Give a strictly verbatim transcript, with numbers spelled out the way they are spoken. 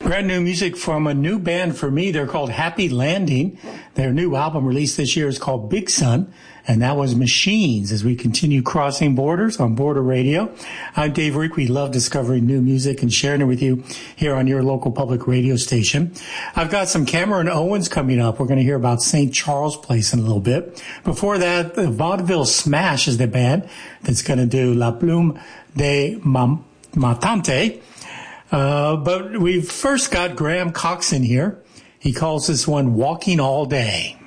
Brand new music from a new band for me. They're called Happy Landing. Their new album released this year is called Big Sun, and that was Machines as we continue crossing borders on Border Radio. I'm Dave Rick. We love discovering new music and sharing it with you here on your local public radio station. I've got some Cameron Owens coming up. We're going to hear about Saint Charles Place in a little bit. Before that, the Vaudeville Smash is the band that's going to do La Plume de Ma, Ma Tante. Uh, but we've first got Graham Coxon here. He calls this one Walking All Day.